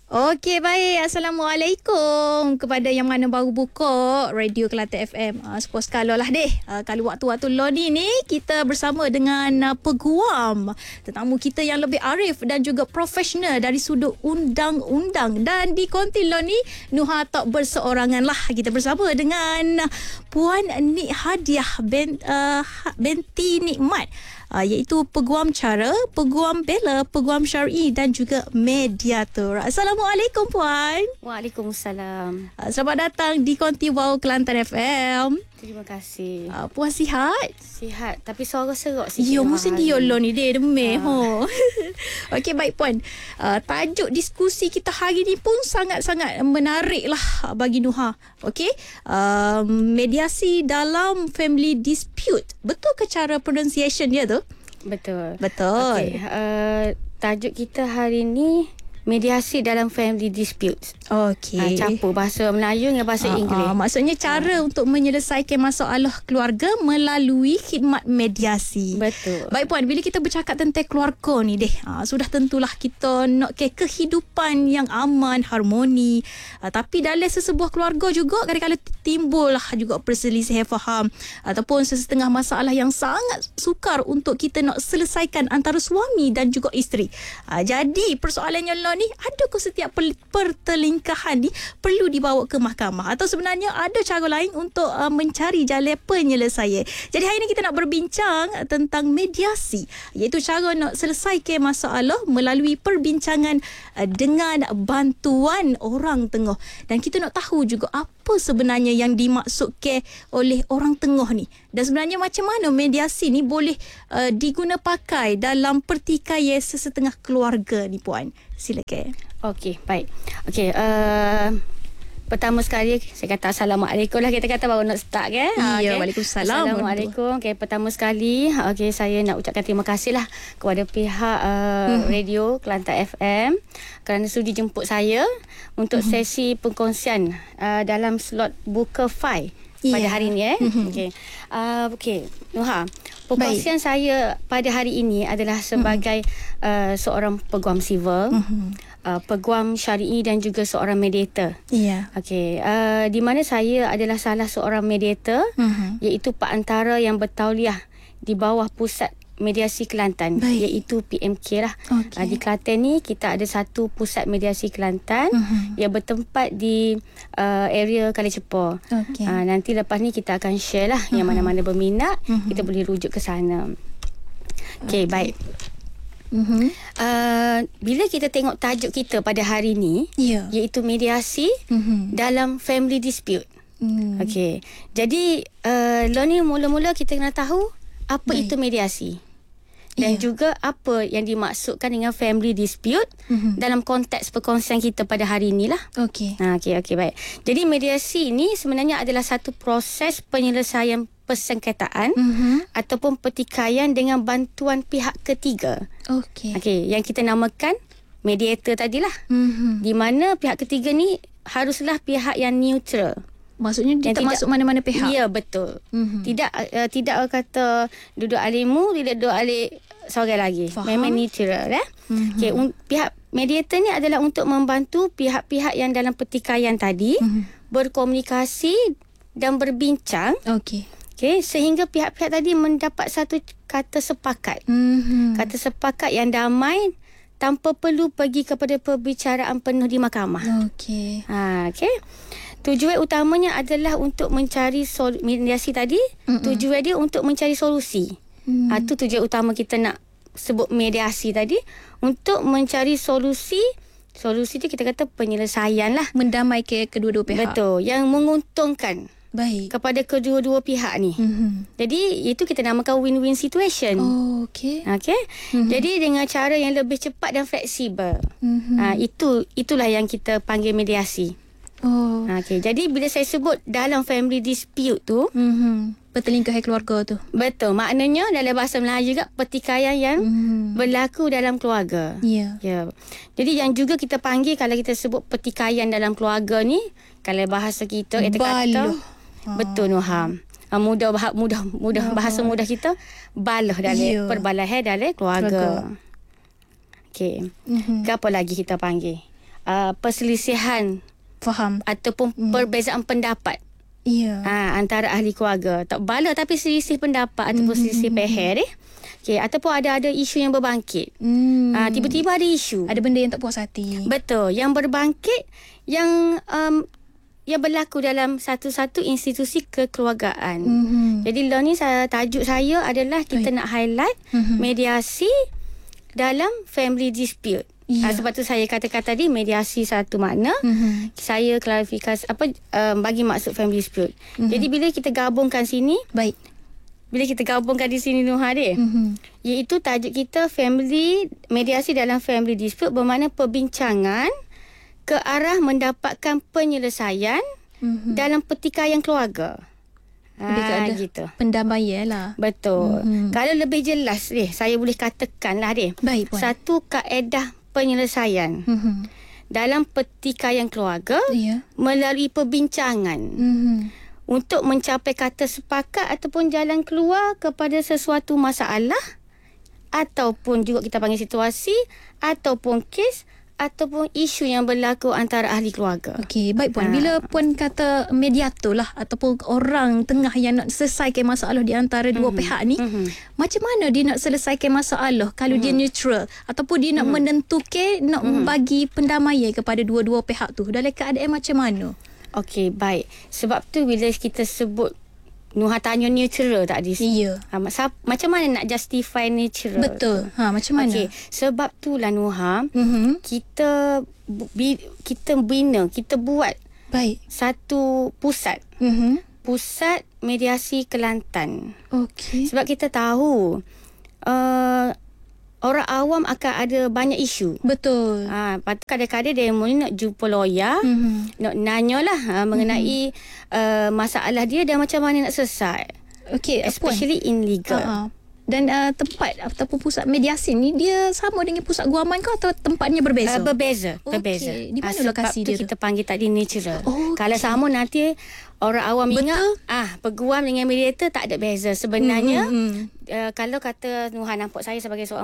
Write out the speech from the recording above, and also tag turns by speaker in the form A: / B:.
A: Okey, baik. Assalamualaikum kepada yang mana baru buka Radio Kelantan FM. Suppose kalau lah deh. Kalau waktu-waktu Loni ni kita bersama dengan peguam, tetamu kita yang lebih arif dan juga profesional dari sudut undang-undang. Dan di konti Loni, Nuha tak berseorangan lah. Kita bersama dengan Puan Nik Hadiah binti Nikmat. Iaitu peguam cara, peguam bela, peguam syar'i dan juga mediator. Assalamualaikum Puan.
B: Waalaikumsalam.
A: Selamat datang di Konti Wow Kelantan FM.
B: Terima kasih.
A: Puan sihat?
B: Sihat, tapi suara serak sikit.
A: Ya, mesti dia lah ni dia demam. Okey, baik Puan. Tajuk diskusi kita hari ni pun sangat-sangat menarik lah bagi Nuha. Okey, mediasi dalam family dispute. Betul ke cara pronunciation dia tu?
B: Betul.
A: Betul.
B: Okey, tajuk kita hari ni mediasi dalam family disputes.
A: Okey.
B: Campur bahasa Melayu dengan bahasa Inggeris.
A: Maksudnya cara untuk menyelesaikan masalah keluarga melalui khidmat mediasi.
B: Betul.
A: Baik Puan, bila kita bercakap tentang keluarga ni deh, sudah tentulah kita nak kehidupan yang aman, harmoni. Tapi dalam sesebuah keluarga juga kadang-kadang timbul lah juga perselisihan faham ataupun sesetengah masalah yang sangat sukar untuk kita nak selesaikan antara suami dan juga isteri. Jadi persoalannya ni, adakah setiap pertelingkahan ni perlu dibawa ke mahkamah atau sebenarnya ada cara lain untuk mencari jalan penyelesaian. Jadi hari ini kita nak berbincang tentang mediasi, iaitu cara nak selesaikan masalah melalui perbincangan dengan bantuan orang tengah. Dan kita nak tahu juga apa sebenarnya yang dimaksudkan oleh orang tengah ni. Dan sebenarnya macam mana mediasi ni boleh diguna pakai dalam pertikaian sesetengah keluarga ni Puan. Silakan.
B: Okey, baik. Okey, pertama sekali saya kata Assalamualaikum lah, kita kata baru nak start kan.
A: Ya,
B: okay.
A: Waalaikumsalam.
B: Assalamualaikum. Okey, pertama sekali saya nak ucapkan terima kasih lah kepada pihak Radio Kelantan FM kerana sudi jemput saya untuk sesi pengkongsian dalam slot buka file pada hari ini. Okey, Nuha, pengkongsian saya pada hari ini adalah sebagai seorang peguam civil, peguam syar'i dan juga seorang mediator.
A: Ya.
B: Okey, di mana saya adalah salah seorang mediator, iaitu perantara yang bertauliah di bawah Pusat Mediasi Kelantan. Baik. Iaitu PMK lah. Okay. Di Kelantan ni kita ada satu pusat mediasi Kelantan yang bertempat di area Kali Cepor. Okay. Nanti lepas ni kita akan share lah yang mana-mana berminat, kita boleh rujuk ke sana. Okay, baik. Bila kita tengok tajuk kita pada hari ni, iaitu mediasi dalam family dispute. Okay. Jadi lo ni mula-mula kita kena tahu apa itu mediasi. Dan juga apa yang dimaksudkan dengan family dispute dalam konteks perkongsian kita pada hari inilah. Okey, baik. Jadi mediasi ini sebenarnya adalah satu proses penyelesaian persengketaan ataupun pertikaian dengan bantuan pihak ketiga. Okey, yang kita namakan mediator tadilah. Di mana pihak ketiga ni haruslah pihak yang neutral.
A: Maksudnya dia tak masuk mana-mana pihak.
B: Ya, betul. Tidak kata duduk alimu, tidak duduk alik seorang lagi. Faham. Memang neutral. Okey, pihak mediator ni adalah untuk membantu pihak-pihak yang dalam pertikaian tadi berkomunikasi dan berbincang. Okey, sehingga pihak-pihak tadi mendapat satu kata sepakat. Kata sepakat yang damai tanpa perlu pergi kepada perbicaraan penuh di mahkamah. Okey. Tujuan utamanya adalah untuk mencari mediasi tadi. Tujuan dia untuk mencari solusi. Itu tujuan utama kita nak sebut mediasi tadi, untuk mencari solusi. Solusi tu kita kata penyelesaian lah, mendamaikan kedua-dua pihak. Betul, yang menguntungkan kepada kedua-dua pihak ni. Jadi itu kita namakan win-win situation. Jadi dengan cara yang lebih cepat dan fleksibel. Itulah yang kita panggil mediasi. Jadi bila saya sebut dalam family dispute tu, pertelingkahan keluarga tu. Betul, maknanya dalam bahasa Melayu juga pertikaian yang berlaku dalam keluarga. Jadi yang juga kita panggil, kalau kita sebut pertikaian dalam keluarga ni, kalau bahasa kita kata betul Nuha. Mudah bahasa mudah kita, balah dalam perbalahan dalam keluarga. Okey. Apa lagi kita panggil? perselisihan
A: Faham.
B: ataupun perbezaan pendapat
A: Ya.
B: antara ahli keluarga. Tak bala tapi selisih pendapat ataupun selisih peher ataupun ada isu yang berbangkit. Tiba-tiba ada isu.
A: Ada benda yang tak puas hati.
B: Betul, yang berbangkit yang berlaku dalam satu-satu institusi kekeluargaan. Jadi ni tajuk saya adalah kita nak highlight mediasi dalam family dispute. Sebab tu saya katakan tadi mediasi satu makna. Saya klarifikasi bagi maksud family dispute. Jadi bila kita gabungkan sini,
A: Baik.
B: bila kita gabungkan di sini Nuhari, iaitu tajuk kita mediasi dalam family dispute, bermakna perbincangan ke arah mendapatkan penyelesaian dalam pertikaian keluarga.
A: Lebih kepada
B: gitu.
A: Pendamaian lah.
B: Betul. Kalau lebih jelas saya boleh katakan lah
A: Baik, Puan.
B: satu kaedah penyelesaian dalam pertikaian keluarga melalui perbincangan untuk mencapai kata sepakat ataupun jalan keluar kepada sesuatu masalah ataupun juga kita panggil situasi ataupun kes ataupun isu yang berlaku antara ahli keluarga.
A: Okey, baik Puan. Bila Puan kata mediator lah ataupun orang tengah yang nak selesaikan masalah di antara dua pihak ni, macam mana dia nak selesaikan masalah kalau dia neutral ataupun dia nak menentukan nak bagi pendamaian kepada dua-dua pihak tu dalam keadaan macam mana?
B: Okey, baik. Sebab tu bila kita sebut Nuha tanya neutral tadi.
A: Ya.
B: Macam mana nak justify neutral?
A: Betul. Macam mana?
B: Okey, sebab itulah Nuha, kita buat
A: baik
B: satu pusat. Pusat mediasi Kelantan.
A: Okey.
B: Sebab kita tahu orang awam akan ada banyak isu.
A: Betul.
B: Lepas tu kadang-kadang dia nak jumpa lawyer, nak nanyalah mengenai masalah dia dan macam mana nak selesai.
A: Okey,
B: Especially in legal.
A: Dan tempat ataupun pusat mediasi ni dia sama dengan pusat guaman ke atau tempatnya berbeza?
B: Berbeza.
A: Okey. Di mana lokasi dia
B: tu? Kita panggil tadi natural.
A: Okay.
B: Kalau sama nanti orang awam ingat peguam dengan mediator tak ada beza. Sebenarnya kalau kata Nuha nampak saya sebagai seorang